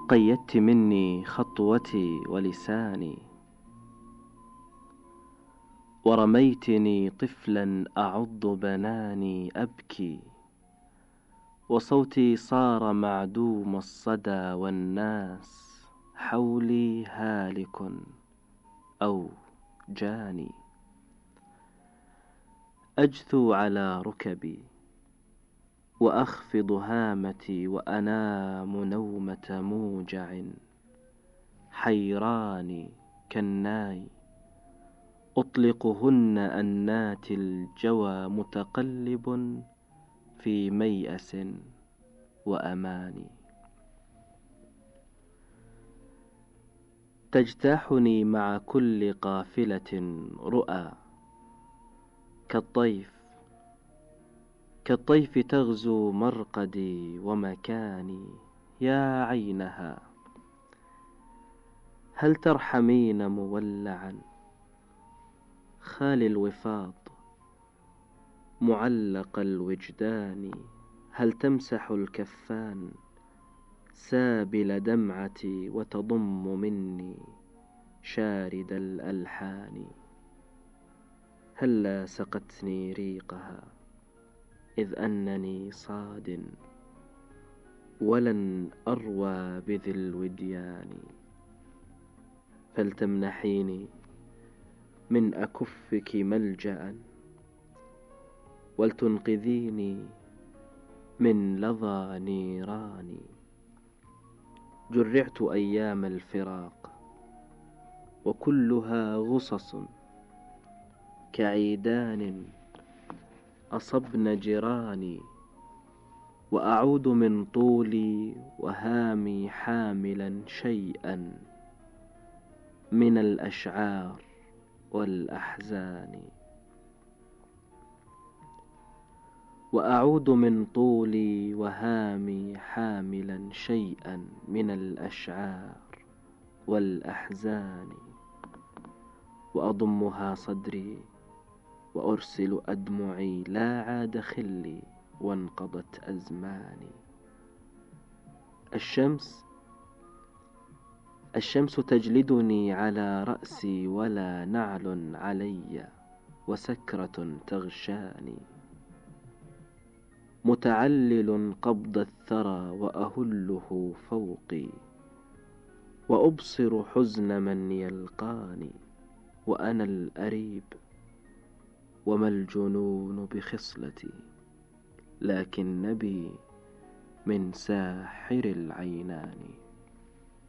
قيدت مني خطوتي ولساني، ورميتني طفلا أعض بناني أبكي، وصوتي صار معدوم الصدى والناس حولي هالك أو جاني. أجثو على ركبي وأخفض هامتي وأنام نومة موجع، حيراني كالناي أطلقهن أنات الجوى، متقلب في ميأس وأماني. تجتاحني مع كل قافلة رؤى، كالطيف تغزو مرقدي ومكاني. يا عينها هل ترحمين مولعا خالي الوفاض معلق الوجدان؟ هل تمسح الكفان سابل دمعتي وتضم مني شارد الألحان؟ هلا سقتني ريقها إذ أنني صاد، ولن أروى بذي الوديان. فلتمنحيني من أكفك ملجأ، ولتنقذيني من لظى نيران. جرعت أيام الفراق وكلها غصص كعيدان أصبن جيراني، وأعود من طولي وهامي حاملا شيئا من الأشعار والأحزان. وأعود من طولي وهامي حاملا شيئا من الأشعار والأحزان، وأضمها صدري وأرسل أدمعي، لا عاد خلي وانقضت أزماني. الشمس تجلدني على رأسي ولا نعل علي، وسكرة تغشاني. متعلل قبض الثرى وأهله فوقي، وأبصر حزن من يلقاني. وأنا الأريب وما الجنون بخصلتي، لكن نبي من ساحر العينان.